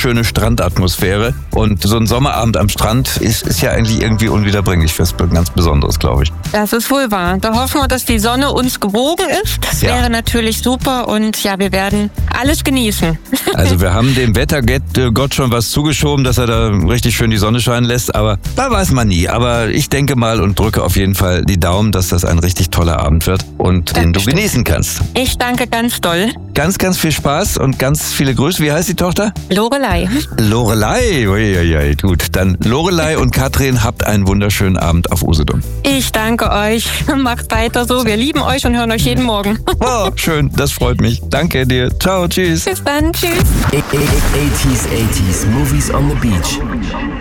wunderschöne Strandatmosphäre. Und so ein Sommerabend am Strand ist ja eigentlich irgendwie unwiederbringlich für was ganz Besonderes, glaube ich. Das ist wohl wahr. Da hoffen wir, dass die Sonne uns gewogen ist. Das wäre natürlich super und ja, wir werden alles genießen. Also wir haben dem Wettergott schon was zugeschoben, dass er da richtig schön die Sonne scheinen lässt, aber da weiß man nie. Aber ich denke mal und drücke auf jeden Fall die Daumen, dass das ein richtig toller Abend wird und den du genießen kannst. Ich danke ganz doll. Ganz, ganz viel Spaß und ganz viele Grüße. Wie heißt die Tochter? Lorelei. Lorelei. Uiuiui. Gut, dann Lorelei und Katrin, habt einen wunderschönen Abend auf Usedom. Ich danke euch. Macht weiter so. Wir lieben euch und hören euch jeden Morgen. Oh, schön. Das freut mich. Danke dir. Ciao, tschüss. Bis dann. Tschüss. 80s Movies on the Beach.